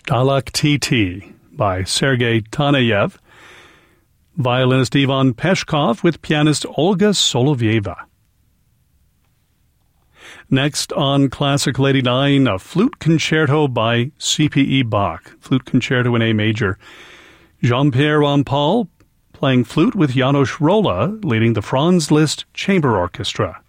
Stalaktiti by Sergei Taneyev, violinist Ivan Peshkov with pianist Olga Solovyeva. Next on Classical 89, a flute concerto by C.P.E. Bach, flute concerto in A major. Jean-Pierre Rampal playing flute with Janos Rolla leading the Franz Liszt Chamber Orchestra.